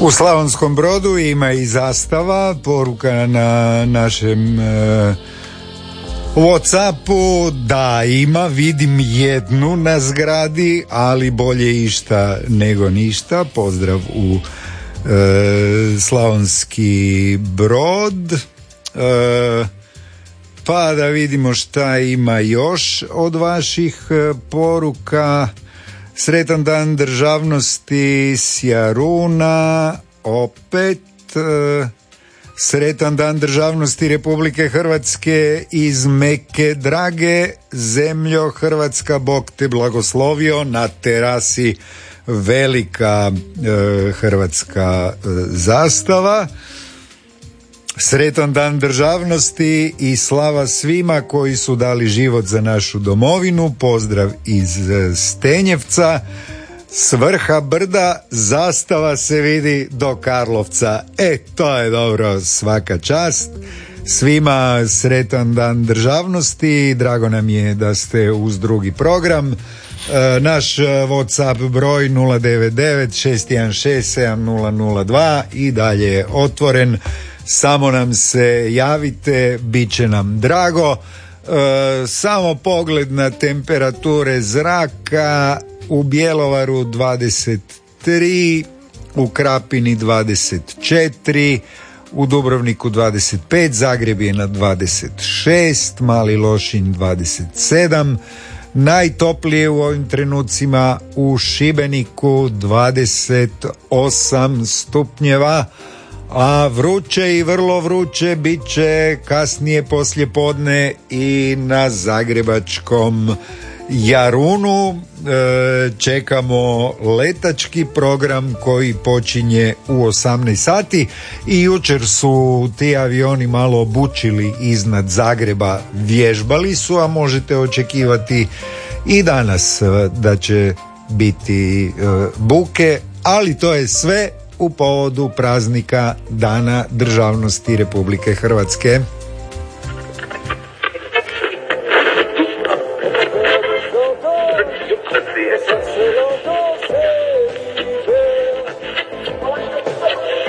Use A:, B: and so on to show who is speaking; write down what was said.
A: U Slavonskom Brodu ima i zastava, poruka na našem Whatsappu, da ima, vidim jednu na zgradi, ali bolje išta nego ništa. Pozdrav u Slavonski Brod. Pa da vidimo šta ima još od vaših poruka. Sretan dan državnosti s Jaruna, opet. Sretan dan državnosti Republike Hrvatske iz Meke drage, zemljo Hrvatska, Bog te blagoslovio, na terasi velika hrvatska zastava. Sretan dan državnosti i slava svima koji su dali život za našu domovinu. Pozdrav iz Stenjevca. S vrha brda zastava se vidi do Karlovca. To je dobro, svaka čast. Svima sretan dan državnosti. Drago nam je da ste uz drugi program. Naš WhatsApp broj 099-616-7002 i dalje je otvoren. Samo nam se javite, bit će nam drago. Samo pogled na temperature zraka. U Bjelovaru 23, u Krapini 24, u Dubrovniku 25, Zagreb je na 26, Mali Lošinj 27, najtoplije u ovim trenucima u Šibeniku 28 stupnjeva, a vruće i vrlo vruće bit će kasnije poslje podne i na zagrebačkom Jarunu. Čekamo letački program koji počinje u 18 sati i jučer su ti avioni malo obučili iznad Zagreba, vježbali su, a možete očekivati i danas da će biti buke, ali to je sve u povodu praznika Dana državnosti Republike Hrvatske.